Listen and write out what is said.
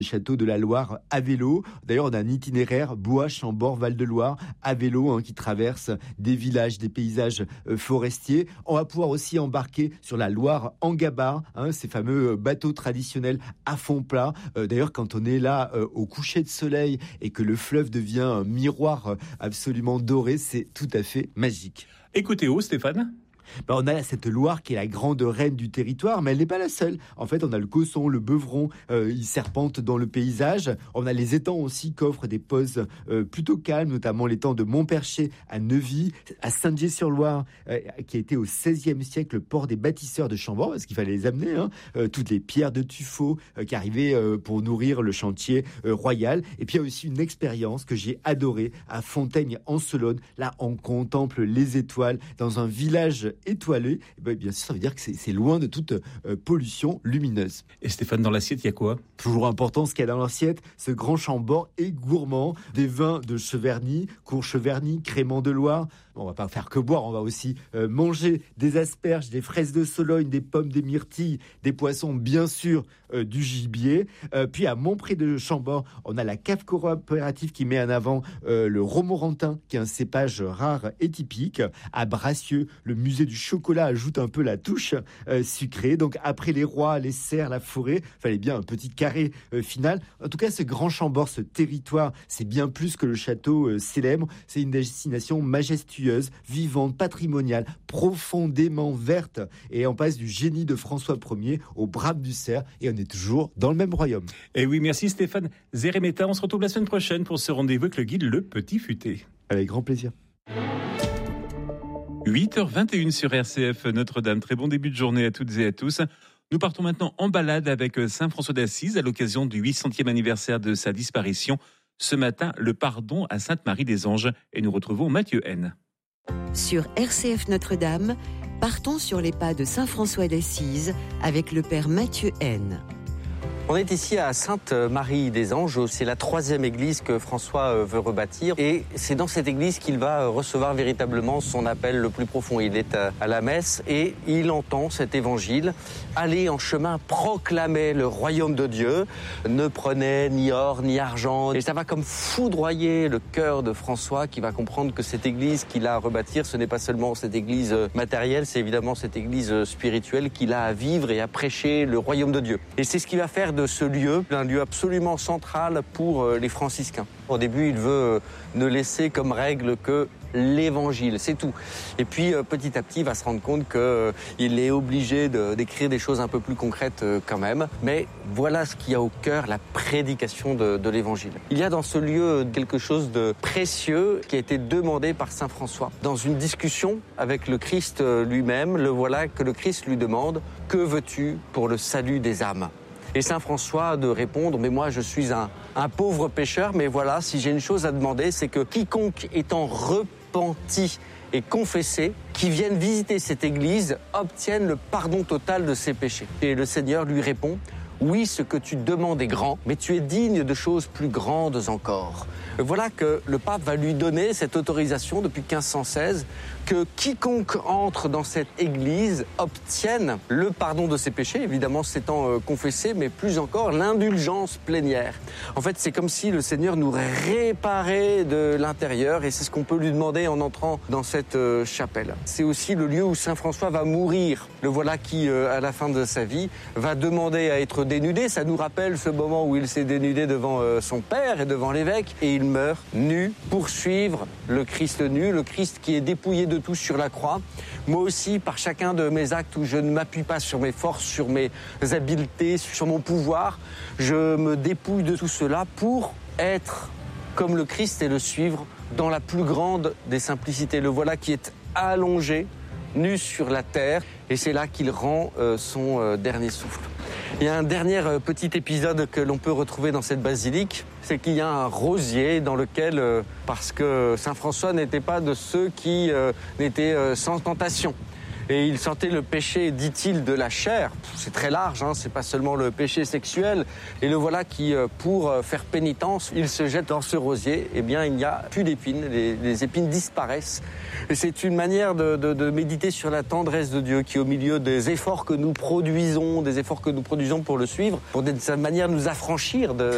châteaux de la Loire à vélo. D'ailleurs, on a un itinéraire Bois, Chambord, Val-de-Loire à vélo qui traverse des villages, des paysages forestiers. On va pouvoir aussi embarquer sur la Loire en gabarre, ces fameux bateaux traditionnels à fond plat. D'ailleurs, quand on est là au coucher de soleil et que le fleuve devient un miroir absolument doré, c'est tout à fait magique. Écoutez Stéphane. On a cette Loire qui est la grande reine du territoire, mais elle n'est pas la seule. En fait, on a le Causson, le Beuvron, ils serpentent dans le paysage. On a les étangs aussi qui offrent des pauses plutôt calmes, notamment l'étang de Montperché à Neuvy, à Saint-Dié-sur-Loire, qui a été au XVIe siècle le port des bâtisseurs de Chambord, parce qu'il fallait les amener, toutes les pierres de tuffeau qui arrivaient pour nourrir le chantier royal. Et puis il y a aussi une expérience que j'ai adorée à Fontaine-en-Solonne. Là, on contemple les étoiles dans un village étoilé. Et bien sûr, ça veut dire que c'est loin de toute pollution lumineuse. Et Stéphane, dans l'assiette, il y a quoi ? Toujours important, ce qu'il y a dans l'assiette, ce grand Chambord est gourmand. Des vins de Cheverny, Cour-Cheverny, Crémant de Loire. On va pas faire que boire, on va aussi manger des asperges, des fraises de Sologne, des pommes, des myrtilles, des poissons, bien sûr, du gibier. Puis à Montpré de Chambord, on a la cave coopérative qui met en avant le Romorantin, qui est un cépage rare et typique. À Bracieux, le musée du chocolat ajoute un peu la touche sucrée. Donc après les rois, les cerfs, la forêt, fallait bien un petit carré final. En tout cas, ce grand Chambord, ce territoire, c'est bien plus que le château célèbre. C'est une destination majestueuse, vivante, patrimoniale, profondément verte. Et on passe du génie de François Ier au Brame du Cerf. Et on est toujours dans le même royaume. Et oui, merci Stéphane Zeremeta. On se retrouve la semaine prochaine pour ce rendez-vous avec le guide Le Petit Futé. Avec grand plaisir. 8h21 sur RCF Notre-Dame. Très bon début de journée à toutes et à tous. Nous partons maintenant en balade avec Saint François d'Assise à l'occasion du 800e anniversaire de sa disparition. Ce matin, le pardon à Sainte-Marie-des-Anges. Et nous retrouvons Mathieu N. Sur RCF Notre-Dame, partons sur les pas de Saint François d'Assise avec le Père Mathieu N. On est ici à Sainte-Marie-des-Anges, c'est la 3e église que François veut rebâtir et c'est dans cette église qu'il va recevoir véritablement son appel le plus profond. Il est à la messe et il entend cet évangile. Allez en chemin, proclamez le royaume de Dieu, ne prenez ni or ni argent. Et ça va comme foudroyer le cœur de François qui va comprendre que cette église qu'il a à rebâtir, ce n'est pas seulement cette église matérielle, c'est évidemment cette église spirituelle qu'il a à vivre et à prêcher le royaume de Dieu. Et c'est ce qui va faire de ce lieu un lieu absolument central pour les franciscains. Au début, il veut ne laisser comme règle que l'évangile, c'est tout. Et puis petit à petit, il va se rendre compte qu'il est obligé d'écrire des choses un peu plus concrètes quand même. Mais voilà ce qu'il y a au cœur, la prédication de l'évangile. Il y a dans ce lieu quelque chose de précieux qui a été demandé par saint François. Dans une discussion avec le Christ lui-même, le voilà que le Christ lui demande « Que veux-tu pour le salut des âmes ?» Et saint François de répondre, mais moi je suis un pauvre pécheur, mais voilà, si j'ai une chose à demander, c'est que quiconque étant repenti et confessé, qui vienne visiter cette église, obtienne le pardon total de ses péchés. Et le Seigneur lui répond, oui, ce que tu demandes est grand, mais tu es digne de choses plus grandes encore. Voilà que le pape va lui donner cette autorisation depuis 1516 que quiconque entre dans cette église obtienne le pardon de ses péchés, évidemment s'étant confessé, mais plus encore l'indulgence plénière. En fait, c'est comme si le Seigneur nous réparait de l'intérieur et c'est ce qu'on peut lui demander en entrant dans cette chapelle. C'est aussi le lieu où saint François va mourir. Le voilà qui, à la fin de sa vie, va demander à être dénudé. Ça nous rappelle ce moment où il s'est dénudé devant son père et devant l'évêque et il meurt nu pour suivre le Christ nu, le Christ qui est dépouillé de tout sur la croix. Moi aussi, par chacun de mes actes où je ne m'appuie pas sur mes forces, sur mes habiletés, sur mon pouvoir, je me dépouille de tout cela pour être comme le Christ et le suivre dans la plus grande des simplicités. Le voilà qui est allongé, nu sur la terre, et c'est là qu'il rend son dernier souffle. Il y a un dernier petit épisode que l'on peut retrouver dans cette basilique, c'est qu'il y a un rosier dans lequel, parce que saint François n'était pas de ceux qui n'étaient sans tentation. Et il sentait le péché, dit-il, de la chair. C'est très large, c'est pas seulement le péché sexuel. Et le voilà qui, pour faire pénitence, il se jette dans ce rosier. Eh bien, il n'y a plus d'épines, les épines disparaissent. Et c'est une manière de méditer sur la tendresse de Dieu qui, au milieu des efforts que nous produisons, pour le suivre, pour d'une certaine manière nous affranchir de